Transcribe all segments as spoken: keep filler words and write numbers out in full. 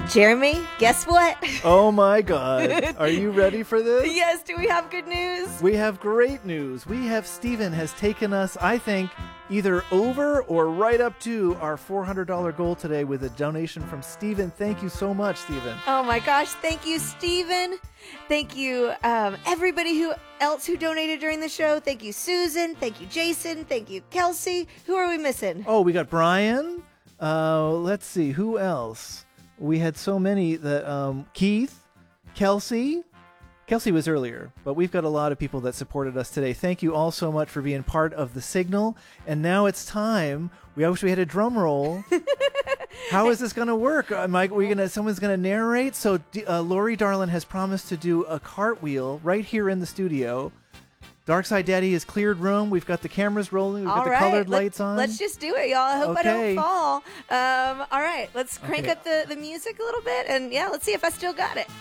Jeremy, guess what? Oh my God. Are you ready for this? Yes, do we have good news? We have great news. We have Stephen has taken us, I think, either over or right up to our four hundred dollars goal today with a donation from Stephen. Thank you so much, Stephen. Oh my gosh, thank you, Stephen. Thank you, um, everybody who else who donated during the show. Thank you, Susan. Thank you, Jason. Thank you, Kelsey. Who are we missing? Oh, we got Brian. Uh, let's see, who else? We had so many that um, Keith, Kelsey. Kelsey was earlier, but we've got a lot of people that supported us today. Thank you all so much for being part of the signal. And now it's time. We wish we had a drum roll. How is this going to work? Am I, we gonna, someone's going to narrate? So uh, Lori Darlin has promised to do a cartwheel right here in the studio. Darkside Daddy has cleared room. We've got the cameras rolling. We've all got the right. colored Let, lights on. Let's just do it, y'all. I hope okay. I don't fall. Um, all right, let's crank okay. up the, the music a little bit. And yeah, let's see if I still got it.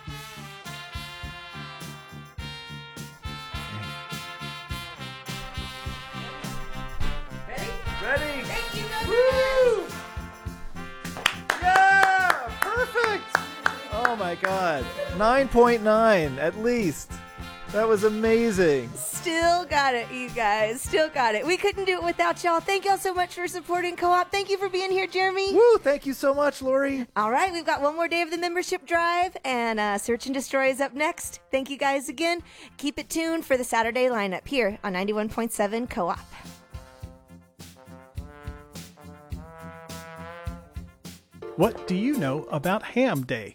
Ready? Thank you, Woo! Yeah! Perfect! Oh my God. nine point nine at least. That was amazing. Still got it, you guys. Still got it. We couldn't do it without y'all. Thank y'all so much for supporting Co-op. Thank you for being here, Jeremy. Woo! Thank you so much, Lori. All right, we've got one more day of the membership drive, and uh, Search and Destroy is up next. Thank you guys again. Keep it tuned for the Saturday lineup here on ninety-one point seven Co-op. What do you know about Ham Day?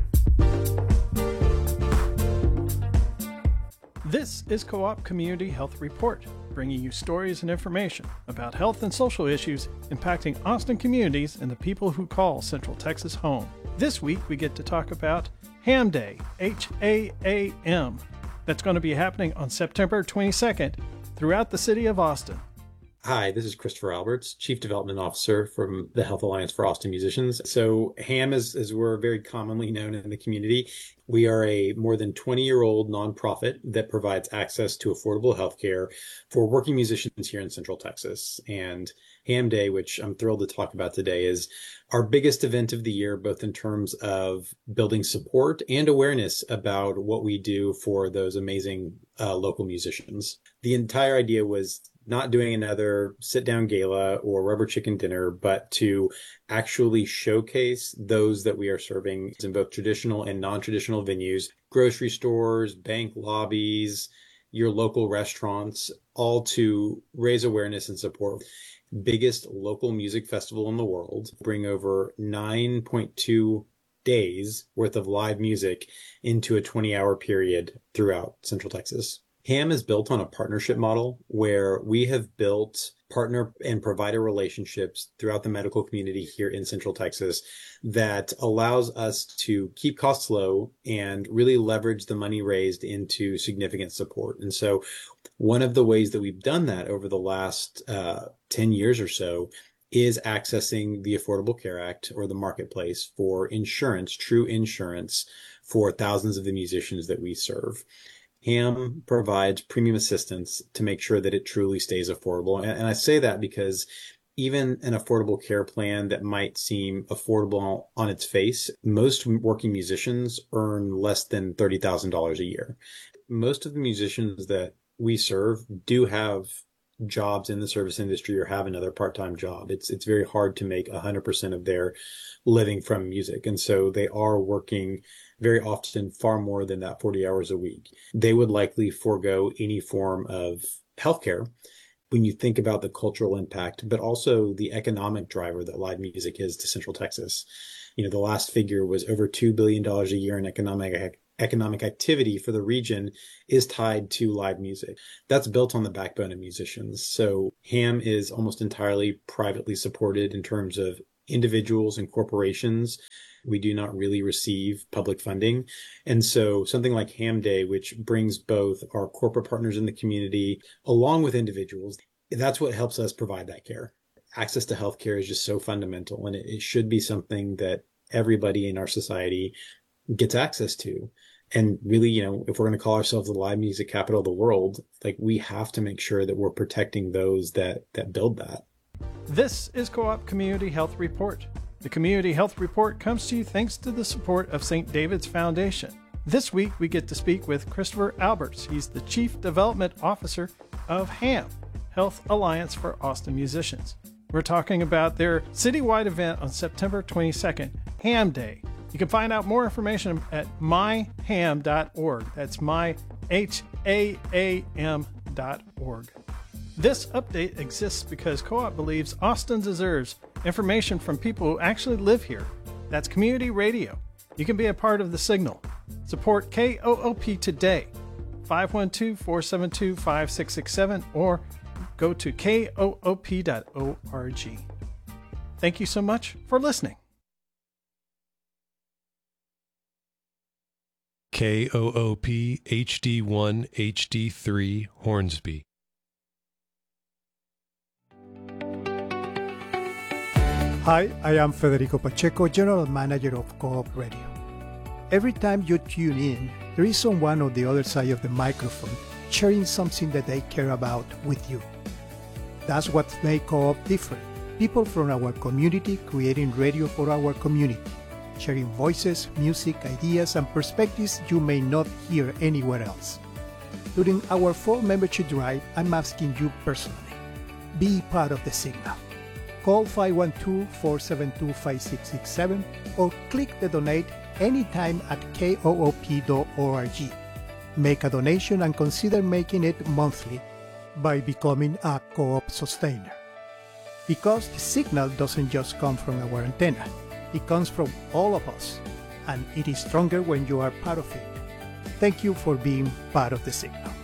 This is Co-op Community Health Report, bringing you stories and information about health and social issues impacting Austin communities and the people who call Central Texas home. This week, we get to talk about Ham Day, H A A M. That's going to be happening on September twenty-second throughout the city of Austin. Hi, this is Christopher Alberts, Chief Development Officer from the Health Alliance for Austin Musicians. So HAM, is, as we're very commonly known in the community, we are a more than twenty-year-old nonprofit that provides access to affordable healthcare for working musicians here in Central Texas. And HAM Day, which I'm thrilled to talk about today, is our biggest event of the year, both in terms of building support and awareness about what we do for those amazing uh, local musicians. The entire idea was not doing another sit-down gala or rubber chicken dinner, but to actually showcase those that we are serving in both traditional and non-traditional venues, grocery stores, bank lobbies, your local restaurants, all to raise awareness and support. Biggest local music festival in the world, bring over nine point two days worth of live music into a twenty-hour period throughout Central Texas. HAM is built on a partnership model where we have built partner and provider relationships throughout the medical community here in Central Texas that allows us to keep costs low and really leverage the money raised into significant support. And so one of the ways that we've done that over the last uh, ten years or so is accessing the Affordable Care Act, or the marketplace, for insurance, true insurance for thousands of the musicians that we serve. HAM provides premium assistance to make sure that it truly stays affordable. And, and I say that because even an affordable care plan that might seem affordable on its face, most working musicians earn less than thirty thousand dollars a year. Most of the musicians that we serve do have jobs in the service industry or have another part-time job. It's it's very hard to make one hundred percent of their living from music. And so they are working very often far more than that forty hours a week. They would likely forego any form of healthcare when you think about the cultural impact, but also the economic driver that live music is to Central Texas. You know, the last figure was over two billion dollars a year in economic economic activity for the region is tied to live music. That's built on the backbone of musicians. So HAM is almost entirely privately supported in terms of individuals and corporations. We do not really receive public funding. And so something like HAM Day, which brings both our corporate partners in the community along with individuals, that's what helps us provide that care. Access to healthcare is just so fundamental, and it, it should be something that everybody in our society gets access to. And really, you know, if we're going to call ourselves the live music capital of the world, like, we have to make sure that we're protecting those that that build that. This is Co-op Community Health Report, The Community Health Report comes to you thanks to the support of Saint David's Foundation. This week, we get to speak with Christopher Alberts. He's the Chief Development Officer of HAM, Health Alliance for Austin Musicians. We're talking about their citywide event on September twenty-second, Ham Day. You can find out more information at my ham dot org. That's my, H A A M dot org. This update exists because Co-op believes Austin deserves information from people who actually live here. That's community radio. You can be a part of the signal. Support K O O P today, five one two, four seven two, five six six seven, or go to K O O P dot org. Thank you so much for listening. K O O P H D one H D three Hornsby. Hi, I am Federico Pacheco, General Manager of Co-op Radio. Every time you tune in, there is someone on the other side of the microphone sharing something that they care about with you. That's what makes Co-op different. People from our community creating radio for our community, sharing voices, music, ideas, and perspectives you may not hear anywhere else. During our fall membership drive, I'm asking you personally, be part of the signal. Call five one two, four seven two, five six six seven or click the donate anytime at K O O P dot org. Make a donation and consider making it monthly by becoming a Co-op sustainer. Because the signal doesn't just come from our antenna, it comes from all of us, and it is stronger when you are part of it. Thank you for being part of the signal.